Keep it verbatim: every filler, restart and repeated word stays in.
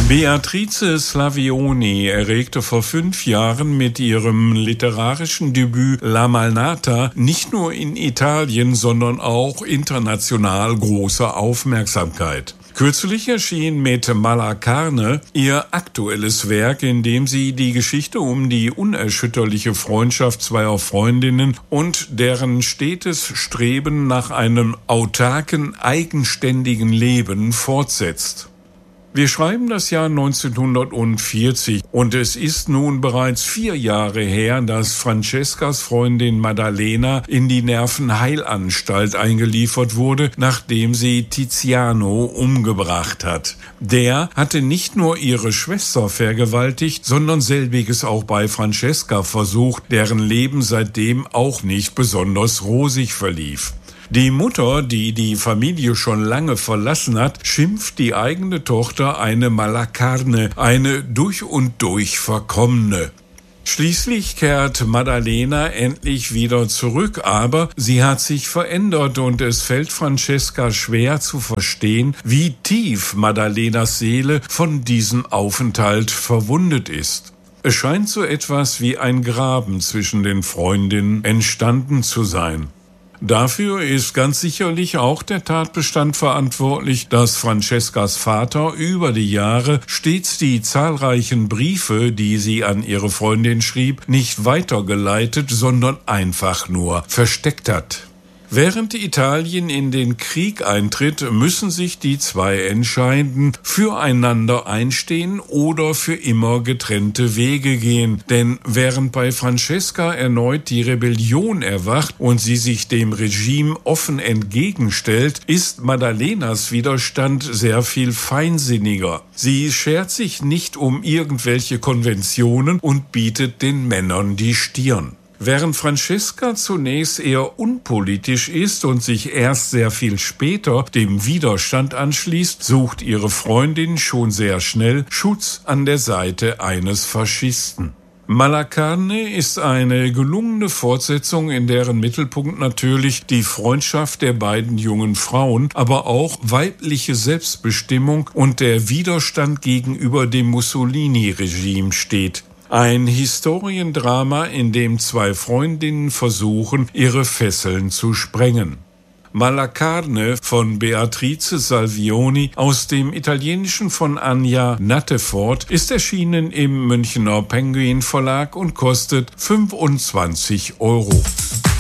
Beatrice Slavioni erregte vor fünf Jahren mit ihrem literarischen Debüt La Malnata nicht nur in Italien, sondern auch international große Aufmerksamkeit. Kürzlich erschien mit Mala Carne ihr aktuelles Werk, in dem sie die Geschichte um die unerschütterliche Freundschaft zweier Freundinnen und deren stetes Streben nach einem autarken, eigenständigen Leben fortsetzt. Wir schreiben das Jahr neunzehnhundertvierzig und es ist nun bereits vier Jahre her, dass Francescas Freundin Maddalena in die Nervenheilanstalt eingeliefert wurde, nachdem sie Tiziano umgebracht hat. Der hatte nicht nur ihre Schwester vergewaltigt, sondern selbiges auch bei Francesca versucht, deren Leben seitdem auch nicht besonders rosig verlief. Die Mutter, die die Familie schon lange verlassen hat, schimpft die eigene Tochter eine Malacarne, eine durch und durch Verkommene. Schließlich kehrt Maddalena endlich wieder zurück, aber sie hat sich verändert und es fällt Francesca schwer zu verstehen, wie tief Maddalenas Seele von diesem Aufenthalt verwundet ist. Es scheint so etwas wie ein Graben zwischen den Freundinnen entstanden zu sein. Dafür ist ganz sicherlich auch der Tatbestand verantwortlich, dass Francescas Vater über die Jahre stets die zahlreichen Briefe, die sie an ihre Freundin schrieb, nicht weitergeleitet, sondern einfach nur versteckt hat. Während Italien in den Krieg eintritt, müssen sich die zwei entscheiden, füreinander einstehen oder für immer getrennte Wege gehen. Denn während bei Francesca erneut die Rebellion erwacht und sie sich dem Regime offen entgegenstellt, ist Maddalenas Widerstand sehr viel feinsinniger. Sie schert sich nicht um irgendwelche Konventionen und bietet den Männern die Stirn. Während Francesca zunächst eher unpolitisch ist und sich erst sehr viel später dem Widerstand anschließt, sucht ihre Freundin schon sehr schnell Schutz an der Seite eines Faschisten. Mala Carne ist eine gelungene Fortsetzung, in deren Mittelpunkt natürlich die Freundschaft der beiden jungen Frauen, aber auch weibliche Selbstbestimmung und der Widerstand gegenüber dem Mussolini-Regime steht. Ein Historiendrama, in dem zwei Freundinnen versuchen, ihre Fesseln zu sprengen. Mala Carne von Beatrice Slavioni aus dem Italienischen von Anja Nattefort ist erschienen im Münchner Penguin Verlag und kostet fünfundzwanzig Euro.